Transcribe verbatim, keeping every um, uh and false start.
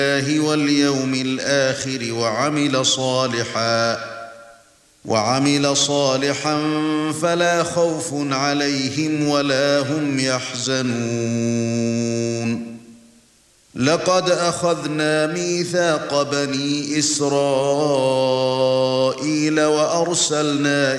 واليوم الآخر وعمل صالحا وعمل صالحا فلا خوف عليهم ولا هم يحزنون لقد أخذنا ميثاق بني إسرائيل وأرسلنا